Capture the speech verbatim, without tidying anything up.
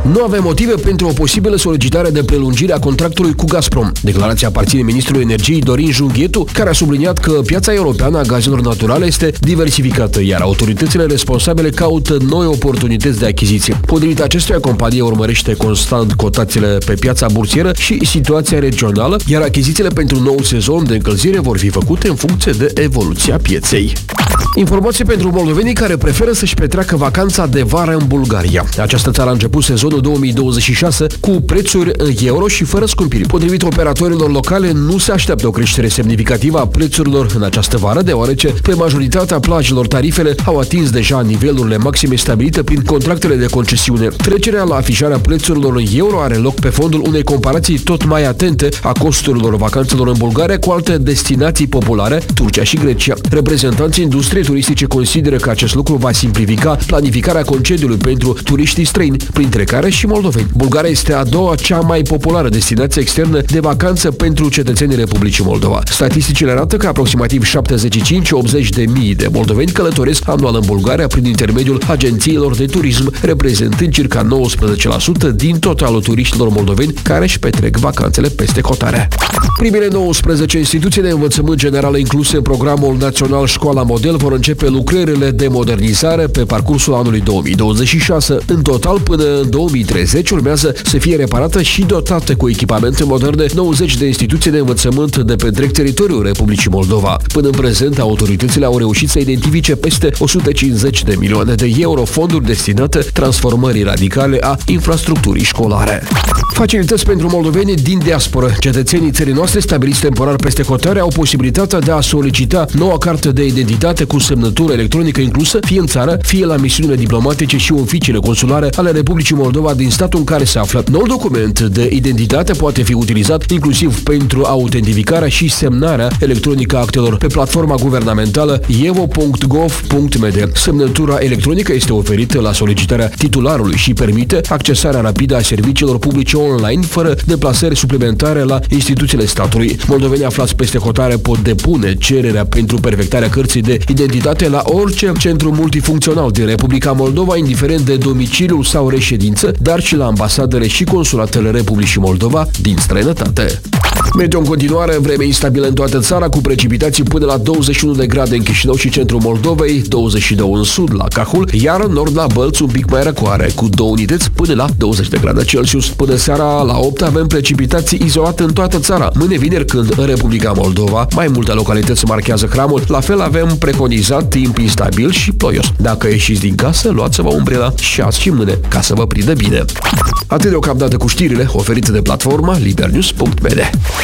Nu avem motive pentru o posibilă solicitare de prelungire a contractului cu Gazprom. Declarația aparține ministrului energiei Dorin Junghietu, care a subliniat că piața europeană a gazelor naturale este diversificată, iar autoritățile responsabile caută noi oportunități de achiziție. Potrivit acestuia, compania urmărește constant cotațiile pe piața bursieră și situația regională, iar achizițiile pentru noul sezon de încălzire vor fi făcute în funcție de evoluția pieței. Informație pentru moldovenii care preferă să-și petreacă vacanța de vară în Bulgaria. Această țară a început sezonul două mii douăzeci și șase cu prețuri în euro și fără scumpiri. Potrivit operatorilor locale, nu se așteaptă o creștere semnificativă a prețurilor în această vară, deoarece pe majoritatea plajelor tarifele au atins deja nivelurile maxime stabilite prin contractele de concesiune. Trecerea la afișarea prețurilor în euro are loc pe fondul unei comparații tot mai atente a costurilor vacanțelor în Bulgaria cu alte destinații populare, Turcia și Grecia. Reprezentanții industriei turistice consideră că acest lucru va simplifica planificarea concediului pentru turiștii străini, printre care și moldoveni. Bulgaria este a doua cea mai populară destinație externă de vacanță pentru cetățenii Republicii Moldova. Statisticile arată că aproximativ șaptezeci și cinci - optzeci de mii de moldoveni călătoresc anual în Bulgaria prin intermediul agențiilor de turism, reprezentând circa nouăsprezece la sută din totalul turiștilor moldoveni care își petrec vacanțele peste hotare. Primele nouăsprezece instituții de învățământ general incluse în programul național Școala Model vor începe lucrările de modernizare pe parcursul anului două mii douăzeci și șase. În total, până în două mii treizeci, urmează să fie reparată și dotată cu echipamente moderne nouăzeci de instituții de învățământ de pe întreg teritoriul Republicii Moldova. Până în prezent, autoritățile au reușit să identifice peste o sută cincizeci de milioane de euro fonduri destinate transformării radicale a infrastructurii școlare. Facilități pentru moldovenii din diasporă. Cetățenii țării noastre stabiliți temporar peste hotare au posibilitatea de a solicita noua carte de identitate cu semnătură electronică inclusă, fie în țară, fie la misiunile diplomatice și oficiile consulare ale Republicii Moldova din statul în care se află. Noul document de identitate poate fi utilizat inclusiv pentru autentificarea și semnarea electronică a actelor pe platforma guvernamentală evo punct gov punct md. Semnătura electronică este oferită la solicitarea titularului și permite accesarea rapidă a serviciilor publice online, fără deplasări suplimentare la instituțiile statului. Moldovenii aflați peste hotare pot depune cererea pentru perfectarea cărții de identitate la orice centru multifuncțional din Republica Moldova, indiferent de domiciliu sau reședință, dar și la ambasadele și consulatele Republicii Moldova din străinătate. Meteo în continuare, vreme instabilă în toată țara, cu precipitații până la douăzeci și unu de grade în Chișinău și centrul Moldovei, douăzeci și doi în sud la Cahul, iar în nord la Bălți un pic mai răcoare, cu două unități până la douăzeci de grade Celsius. Până seara la opt avem precipitații izolate în toată țara. Mâine vineri, când în Republica Moldova mai multe localități marchează hramul, la fel avem preconizat timp instabil și ploios. Dacă ieșiți din casă, luați-vă umbrela și azi și mâine, ca să vă prindă bine. Atât deocamdată cu știrile oferite de platforma libernews punct md.